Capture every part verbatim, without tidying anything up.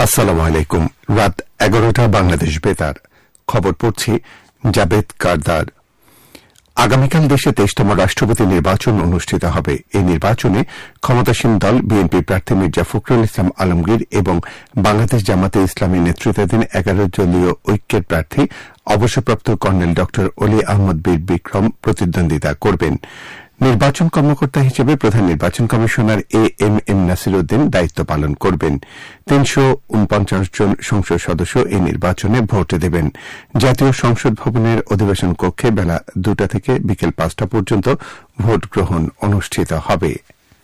আসসালামু আলাইকুম। রাত এগারোটা বাংলাদেশ বেতার খবর পড়ছি জাবেদ কারদার। আগামীকাল দেশে তেইশতম রাষ্ট্রপতি নির্বাচন অনুষ্ঠিত হবে। এই নির্বাচনে ক্ষমতাসীন দল বিএনপি প্রার্থী মির্জা ফখরুল ইসলাম আলমগীর এবং বাংলাদেশ জামাতে ইসলামী নেতৃত্বাধীন এগারো দলীয় ঐক্যের প্রার্থী অবসরপ্রাপ্ত কর্নেল ড অলি আহমদ বীর বিক্রম প্রতিদ্বন্দ্বিতা করবেন। নির্বাচন কর্মকর্তা হিসেবে প্রধান নির্বাচন commissioner A M M Nasir Uddin দায়িত্ব পালন করবেন। তিনশো উনপঞ্চাশ জন সংসদ সদস্য এই নির্বাচনে ভোট দেবেন। জাতীয় সংসদ ভবনের অধিবেশন কক্ষে বেলা দুটা থেকে বিকেল পাঁচটা পর্যন্ত ভোট গ্রহণ অনুষ্ঠিত হবে।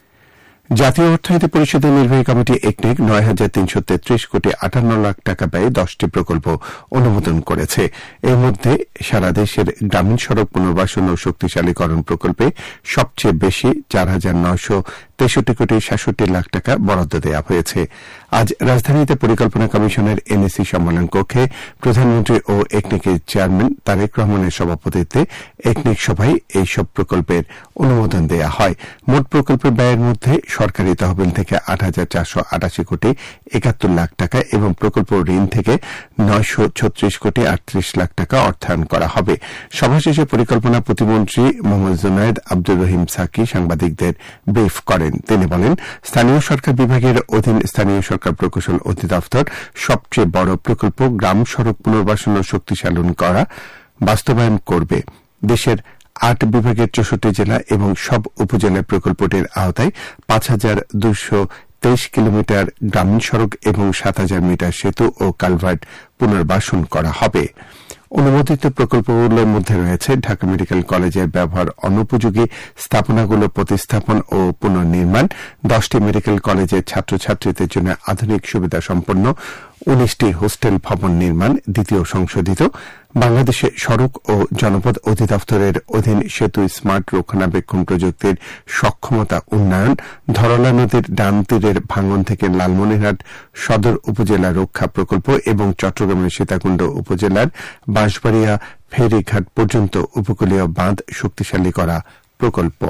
জাতীয় অর্থনীতি পরিষদের নির্বাহী কমিটি একনেক নয় হাজার তিনশো তেত্রিশ কোটি আটান্ন লাখ টাকা ব্যয়ে দশটি প্রকল্প অনুমোদন করেছে। এর মধ্যে সারা দেশের গ্রামীণ সড়ক পুনর্বাসন ও শক্তিশালীকরণ প্রকল্পে সবচেয়ে বেশি চার হাজার নয়শো তেষট্টি কোটি সাতষট্টি লাখ টাকা বরাদ্দ দেওয়া হয়েছে। আজ রাজধানীতে পরিকল্পনা কমিশনের এনএসি সম্মেলন কক্ষে প্রধানমন্ত্রী ও একনেকের চেয়ারম্যান তারেক রহমানের সভাপতিত্বে একনেক সভায় এইসব প্রকল্পের অনুমোদন দেওয়া হয়। মোট প্রকল্পের ব্যয়ের মধ্যে সরকারি তহবিল থেকে আট হাজার চারশো আটাশি কোটি একাত্তর লাখ টাকা এবং প্রকল্প ঋণ থেকে নয়শো ছত্রিশ কোটি আটত্রিশ লাখ টাকা অর্থায়ন করা হবে। সভা শেষে পরিকল্পনা প্রতিমন্ত্রী মোহাম্মদ জুনায়েদ আব্দুর রহিম সাকি সাংবাদিকদের ব্রিফ করেন। তিনি বলেন, স্থানীয় সরকার বিভাগের অধীন স্থানীয় সরকার প্রকৌশল অধিদপ্তর সবচেয়ে বড় প্রকল্প গ্রাম সড়ক পুনর্বাসন ও শক্তিশালী করা বাস্তবায়ন করবে। দেশের আট বিভাগের চৌষট্টি জেলা এবং সব উপজেলা প্রকল্পটির আওতায় পাঁচ হাজার দুইশো তেইশ কিলোমিটার গ্রামীণ সড়ক এবং সাত হাজার মিটার সেতু ও কালভার্ট পুনর্বাসন করা হবে। অনুমোদিত প্রকল্পগুলোর মধ্যে রয়েছে ঢাকা মেডিকেল কলেজের ব্যবহার অনুপযোগী স্থাপনাগুলো প্রতিস্থাপন ও পুনর্নির্মাণ, দশটি মেডিকেল কলেজের ছাত্রছাত্রীদের জন্য আধুনিক সুবিধা সম্পন্ন উনিশটি হোস্টেল ভবন নির্মাণ, দ্বিতীয় সংশোধিত বাংলাদেশে সড়ক ও জনপথ অধিদপ্তরের অধীন সেতু স্মার্ট রক্ষণাবেক্ষণ প্রযুক্তির সক্ষমতা উন্নয়ন, ধরলা নদীর ডান তীরের ভাঙ্গন থেকে লালমনিরহাট সদর উপজেলা রক্ষা প্রকল্প এবং চট্টগ্রামের সীতাকুণ্ড উপজেলার বাঁশবাড়িয়া ফেরিঘাট পর্যন্ত উপকূলীয় বাঁধ শক্তিশালী করা প্রকল্প।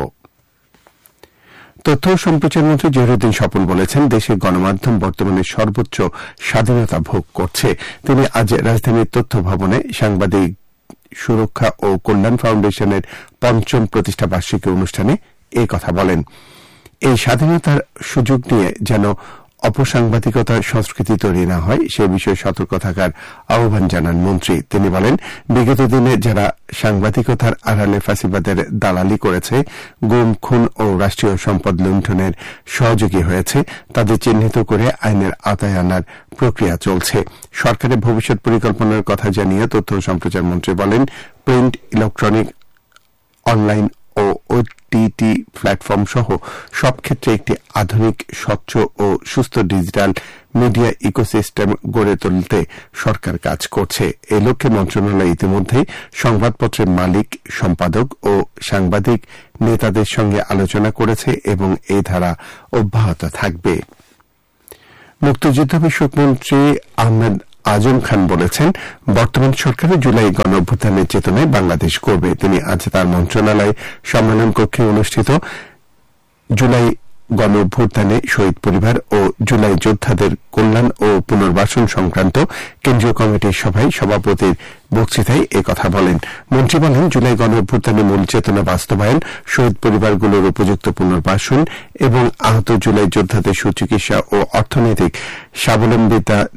তথ্য ও সম্প্রচার মন্ত্রী জহিরুদ্দিন স্বপন বলেছেন, দেশের গণমাধ্যম বর্তমানে সর্বোচ্চ স্বাধীনতা ভোগ করছে। তিনি আজ রাজধানীর তথ্য ভবনে সাংবাদিক সুরক্ষা ও কল্যাণ ফাউন্ডেশনের পঞ্চম প্রতিষ্ঠা বার্ষিকী অনুষ্ঠানে এই কথা বলেন। এই স্বাধীনতার সুযোগ নিয়ে যেন অপসাংবাদিকতা সংস্কৃতি তৈরি না হয় সে বিষয়ে সতর্ক থাকার আহ্বান জানান মন্ত্রী। তিনি বলেন, বিগত দিনে যারা সাংবাদিকতার আড়ালে ফাঁসিবাদের দালালি করেছে, গুম খুন ও রাষ্ট্রীয় সম্পদ লুণ্ঠনের সহযোগী হয়েছে, তাদের চিহ্নিত করে আইনের আওতায় আনার প্রক্রিয়া চলছে। সরকারের ভবিষ্যৎ পরিকল্পনার কথা জানিয়ে তথ্য ও সম্প্রচার মন্ত্রী বলেন, প্রিন্ট, ইলেকট্রনিক, অনলাইন ও ওটিটি প্ল্যাটফর্ম সহ সব ক্ষেত্রে একটি আধুনিক, স্বচ্ছ ও সুস্থ ডিজিটাল মিডিয়া ইকোসিস্টেম গড়ে তুলতে সরকার কাজ করছে। এই লক্ষ্যে মন্ত্রণালয় ইতিমধ্যেই সংবাদপত্রের মালিক, সম্পাদক ও সাংবাদিক নেতাদের সঙ্গে আলোচনা করেছে এবং এই ধারা অব্যাহত থাকবে। মুক্তিযুদ্ধ বিষয়ক মন্ত্রী আহমেদ আজম খান বলেছেন, বর্তমান সরকারের জুলাই গণ অভ্যুত্থানের চেতনায় বাংলাদেশ গড়বে। তিনি আজ তার মন্ত্রণালয় সম্মেলন কক্ষে অনুষ্ঠিত জুলাই গণ অভ্যুত্থানে শহীদ পরিবার ও জুলাই যোদ্ধাদের কল্যাণ ও পুনর্বাসন সংক্রান্ত কেন্দ্রীয় কমিটির সভায় সভাপতির বক্তৃতায় একথা বলেন। মন্ত্রী বলেন, জুলাই গণ অভ্যুত্থানের মূল চেতনা বাস্তবায়ন, শহীদ পরিবারগুলোর উপযুক্ত পুনর্বাসন এবং আহত জুলাই যোদ্ধাদের সুচিকিৎসা ও অর্থনৈতিক স্বাবলম্বিতা